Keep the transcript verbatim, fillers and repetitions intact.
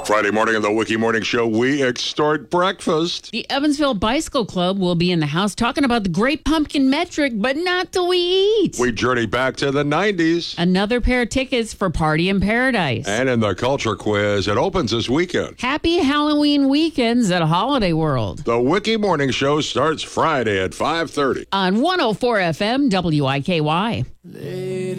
Friday morning on the Wiki Morning Show, we extort breakfast. The Evansville Bicycle Club will be in the house talking about the Great Pumpkin metric, but not till we eat. We journey back to the nineties. Another pair of tickets for Party in Paradise. And in the culture quiz, it opens this weekend. Happy Halloween weekends at Holiday World. The Wiki Morning Show starts Friday at five thirty. On one oh four F M W I K Y.